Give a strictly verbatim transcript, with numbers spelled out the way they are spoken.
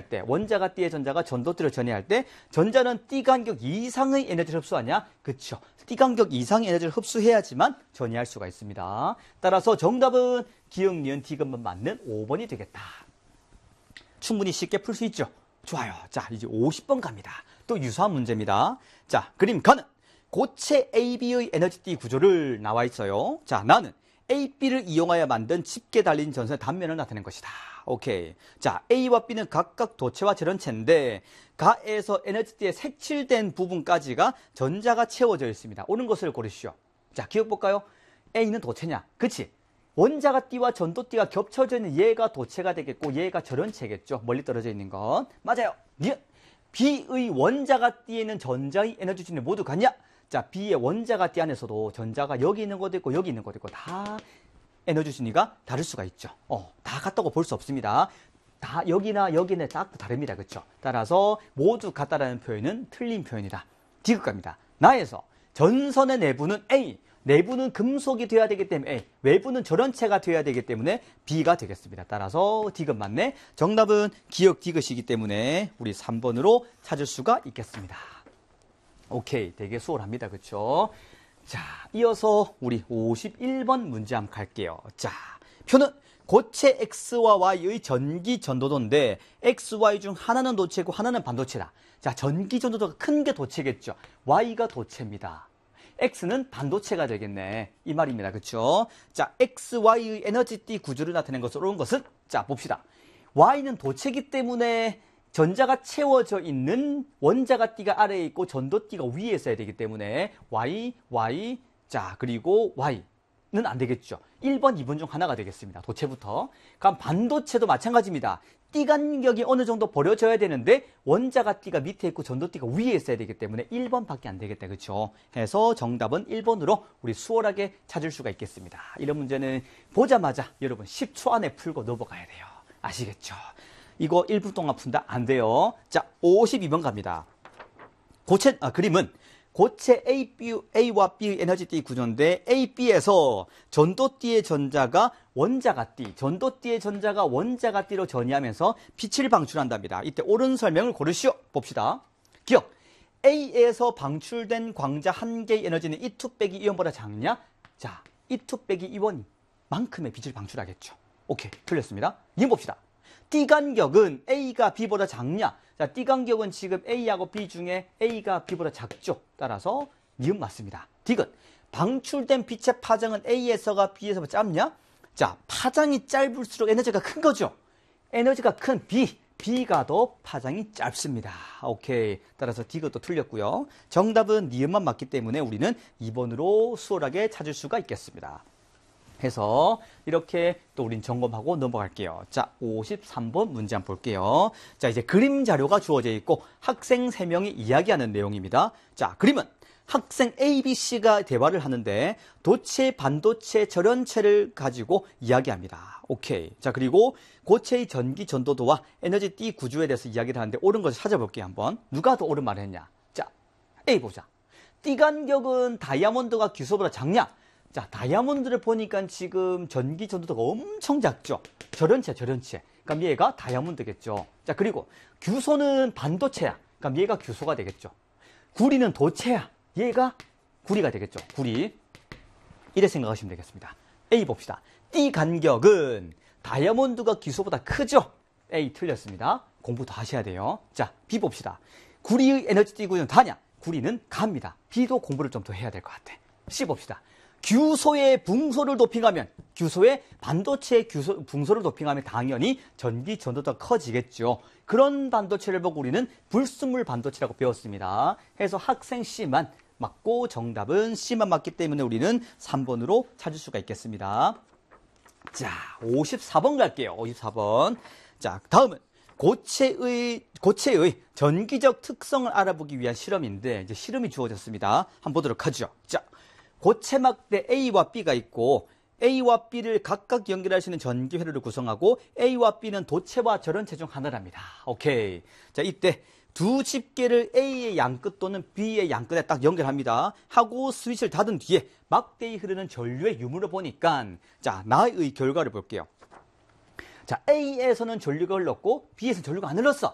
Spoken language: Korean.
전이할 때, 원자가 D의 전자가 전도띠로 전이할 때 전자는 T 간격 이상의 에너지를 흡수하냐? 그쵸. T 간격 이상의 에너지를 흡수해야지만 전이할 수가 있습니다. 따라서 정답은 기억, 니은, 디귿만 맞는 오 번이 되겠다. 충분히 쉽게 풀 수 있죠. 좋아요. 자, 이제 오십 번 갑니다. 또 유사한 문제입니다. 자, 그림 가는 고체 A, B의 에너지띠 구조를 나와 있어요. 자, 나는 A, B를 이용하여 만든 짙게 달린 전선의 단면을 나타낸 것이다. 오케이. 자, A와 B는 각각 도체와 전원체인데 가에서 에너지띠에 색칠된 부분까지가 전자가 채워져 있습니다. 옳은 것을 고르시오. 자, 기억 볼까요? A는 도체냐? 그치? 원자가 D와 전도띠가 겹쳐져 있는 얘가 도체가 되겠고 얘가 전원체겠죠. 멀리 떨어져 있는 건. 맞아요. 니은. B의 원자가 D에는 전자의 에너지 주는 모두 같냐? 자, B의 원자가 D 안에서도 전자가 여기 있는 것도 있고 여기 있는 것도 있고 다 에너지 순위가 다를 수가 있죠. 어, 다 같다고 볼 수 없습니다. 다 여기나 여기는 딱 다릅니다. 그렇죠? 따라서 모두 같다라는 표현은 틀린 표현이다. 디귿갑니다. 나에서 전선의 내부는 A, 내부는 금속이 돼야 되기 때문에 A, 외부는 전원체가 돼야 되기 때문에 B가 되겠습니다. 따라서 디귿 맞네. 정답은 기억 디귿이기 때문에 우리 삼 번으로 찾을 수가 있겠습니다. 오케이, 되게 수월합니다. 그렇죠? 자, 이어서 우리 오십일 번 문제 한번 갈게요. 자, 표는 고체 X와 Y의 전기 전도도인데 X, Y 중 하나는 도체고 하나는 반도체다. 자, 전기 전도도가 큰 게 도체겠죠. Y가 도체입니다. X는 반도체가 되겠네. 이 말입니다. 그렇죠? 자, X, Y의 에너지띠 구조를 나타낸 것으로 옳은 것은 자, 봅시다. Y는 도체이기 때문에 전자가 채워져 있는 원자가 D가 아래에 있고 전도띠가 위에 있어야 되기 때문에 Y, Y, 자, 그리고 Y는 안 되겠죠. 일 번, 이 번 중 하나가 되겠습니다. 도체부터. 그럼 반도체도 마찬가지입니다. T 간격이 어느 정도 버려져야 되는데 원자가 D가 밑에 있고 전도띠가 위에 있어야 되기 때문에 일 번밖에 안 되겠다. 그렇죠? 해서 정답은 일 번으로 우리 수월하게 찾을 수가 있겠습니다. 이런 문제는 보자마자 여러분 십 초 안에 풀고 넘어가야 돼요. 아시겠죠? 이거 일 분 동안 푼다? 안 돼요. 자, 오십이 번 갑니다. 고체, 아, 그림은 고체 A, B, A와 B의 에너지띠 구조인데 A, B에서 전도띠의 전자가 원자가 D, 전도띠의 전자가 원자가 D로 전이하면서 빛을 방출한답니다. 이때 옳은 설명을 고르시오. 봅시다. 기억. A에서 방출된 광자 한 개의 에너지는 이 투 빼기 이 원보다 작냐? 자, 이 투 빼기 이 원만큼의 빛을 방출하겠죠. 오케이, 틀렸습니다. 이음 봅시다. T 간격은 A가 B보다 작냐? 자, T 간격은 지금 A하고 B 중에 A가 B보다 작죠. 따라서 니은 맞습니다. 디귿. 방출된 빛의 파장은 A에서가 B에서 짧냐? 자, 파장이 짧을수록 에너지가 큰 거죠. 에너지가 큰 B, B가 더 파장이 짧습니다. 오케이. 따라서 디귿도 틀렸고요. 정답은 니은만 맞기 때문에 우리는 이 번으로 수월하게 찾을 수가 있겠습니다. 해서 이렇게 또 우린 점검하고 넘어갈게요. 자, 오십삼 번 문제 한번 볼게요. 자, 이제 그림 자료가 주어져 있고 학생 세 명이 이야기하는 내용입니다. 자, 그림은 학생 A, B, C가 대화를 하는데 도체, 반도체, 절연체를 가지고 이야기합니다. 오케이. 자, 그리고 고체의 전기 전도도와 에너지 띠 구조에 대해서 이야기를 하는데 옳은 것을 찾아볼게요. 한번. 누가 더 옳은 말을 했냐? 자, A 보자. 띠 간격은 다이아몬드가 규소보다 작냐? 자, 다이아몬드를 보니까 지금 전기 전도도가 엄청 작죠. 절연체, 절연체. 그럼 얘가 다이아몬드겠죠. 자, 그리고 규소는 반도체야. 그럼 얘가 규소가 되겠죠. 구리는 도체야. 얘가 구리가 되겠죠. 구리. 이래 생각하시면 되겠습니다. A 봅시다. 띠 간격은 다이아몬드가 규소보다 크죠. A 틀렸습니다. 공부 더 하셔야 돼요. 자, B 봅시다. 구리의 에너지 띠 구조는 다냐? 구리는 갑니다. B도 공부를 좀 더 해야 될 것 같아. C 봅시다. 규소의 붕소를 도핑하면, 규소의 반도체의 규소, 붕소를 도핑하면 당연히 전기 전도도가 커지겠죠. 그런 반도체를 보고 우리는 불순물 반도체라고 배웠습니다. 해서 학생 C만 맞고 정답은 C만 맞기 때문에 우리는 삼 번으로 찾을 수가 있겠습니다. 자, 오십사 번 갈게요. 오십사 번. 자, 다음은 고체의, 고체의 전기적 특성을 알아보기 위한 실험인데, 이제 실험이 주어졌습니다. 한번 보도록 하죠. 자, 고체막대 A와 B가 있고 A와 B를 각각 연결할 수 있는 전기 회로를 구성하고 A와 B는 도체와 절연체 중 하나랍니다. 오케이. 자, 이때 두 집게를 A의 양끝 또는 B의 양끝에 딱 연결합니다. 하고 스위치를 닫은 뒤에 막대에 흐르는 전류의 유무를 보니까 자, 나의 결과를 볼게요. 자, A에서는 전류가 흘렀고 B에서는 전류가 안 흘렀어.